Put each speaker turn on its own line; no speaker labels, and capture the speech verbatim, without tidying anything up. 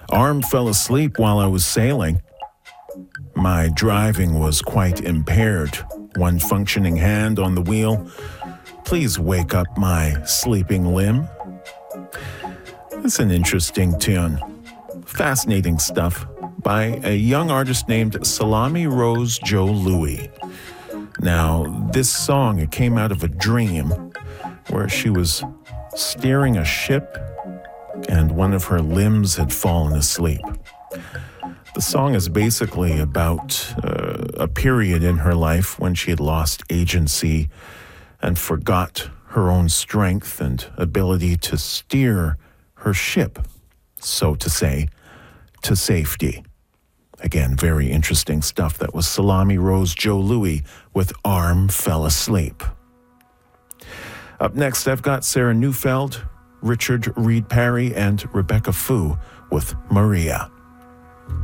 Arm fell asleep while I was sailing. My driving was quite impaired. One functioning hand on the wheel. Please wake up my sleeping limb. It's an interesting tune. Fascinating stuff by a young artist named Salami Rose Jo Louis. Now, this song, it came out of a dream where she was steering a ship and one of her limbs had fallen asleep. The song is basically about uh, a period in her life when she had lost agency and forgot her own strength and ability to steer her ship, so to say, to safety. Again, very interesting stuff. That was Salami Rose Jo Louis with Arm Fell Asleep. Up next, I've got Sarah Neufeld, Richard Reed Parry, and Rebecca Fu with Maria.